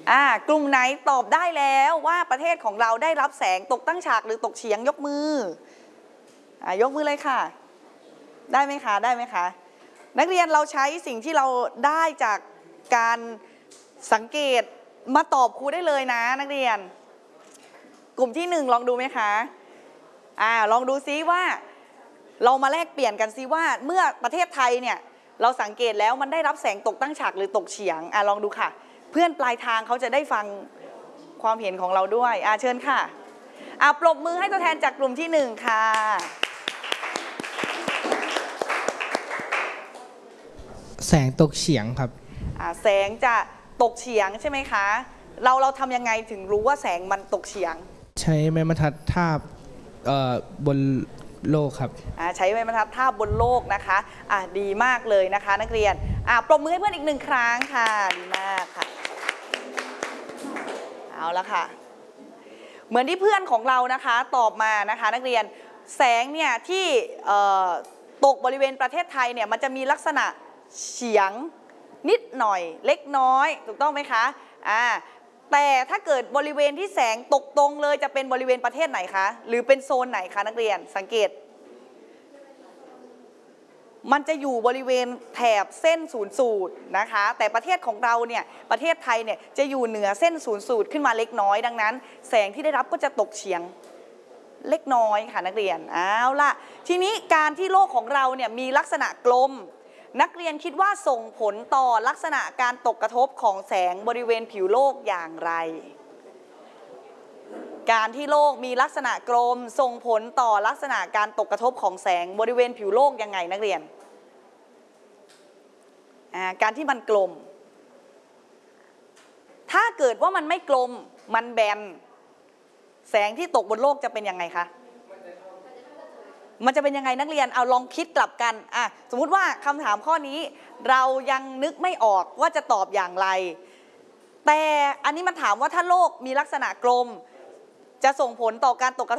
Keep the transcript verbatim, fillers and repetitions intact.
อ่ากลุ่มไหนตอบได้แล้วว่าประเทศของเราได้รับแสงตกตั้งฉากหรือตกเฉียงยกมืออ่ายกมือเลยค่ะได้ไหมคะได้ไหมคะนักเรียนเราใช้สิ่งที่เราได้จากการสังเกตมาตอบครูได้เลยนะนักเรียนกลุ่มที่หนึ่งลองดูไหมคะอ่าลองดูซิว่าเรามาแลกเปลี่ยนกันซิว่าเมื่อประเทศไทยเนี่ยเราสังเกตแล้วมันได้รับแสงตกตั้งฉากหรือตกเฉียงอ่าลองดูค่ะเพื่อนปลายทางเขาจะได้ฟังความเห็นของเราด้วยอ่าเชิญค่ะอ่าปรบมือให้ตัวแทนจากกลุ่มที่หนึ่งค่ะแสงตกเฉียงครับอ่าแสงจะตกเฉียงใช่ไหมคะเราเราทำยังไงถึงรู้ว่าแสงมันตกเฉียงใช้ไม้บรรทัดทาบบนโลกครับอ่าใช้ไม้บรรทัดทาบบนโลกนะคะอ่าดีมากเลยนะคะนักเรียนอ่าปรบมือให้เพื่อนอีกหนึ่งครั้งค่ะดีมากค่ะเอาละค่ะเหมือนที่เพื่อนของเรานะคะตอบมานะคะนักเรียนแสงเนี่ยที่ตกบริเวณประเทศไทยเนี่ยมันจะมีลักษณะเฉียงนิดหน่อยเล็กน้อยถูกต้องไหมคะอ่าแต่ถ้าเกิดบริเวณที่แสงตกตรงเลยจะเป็นบริเวณประเทศไหนคะหรือเป็นโซนไหนคะนักเรียนสังเกตมันจะอยู่บริเวณแถบเส้นศูนย์สูตรนะคะแต่ประเทศของเราเนี่ยประเทศไทยเนี่ยจะอยู่เหนือเส้นศูนย์สูตรขึ้นมาเล็กน้อยดังนั้นแสงที่ได้รับก็จะตกเฉียงเล็กน้อยค่ะนักเรียนเอาล่ะทีนี้การที่โลกของเราเนี่ยมีลักษณะกลมนักเรียนคิดว่าส่งผลต่อลักษณะการตกกระทบของแสงบริเวณผิวโลกอย่างไรการที่โลกมีลักษณะกลมส่งผลต่อลักษณะการตกกระทบของแสงบริเวณผิวโลกยังไงนักเรียนการที่มันกลมถ้าเกิดว่ามันไม่กลมมันแบนแสงที่ตกบนโลกจะเป็นยังไงคะมันจะเป็นยังไงนักเรียนเอาลองคิดกลับกันอ่ะสมมุติว่าคำถามข้อนี้เรายังนึกไม่ออกว่าจะตอบอย่างไรแต่อันนี้มันถามว่าถ้าโลกมีลักษณะกลมจะส่งผลต่อการตกกระทบ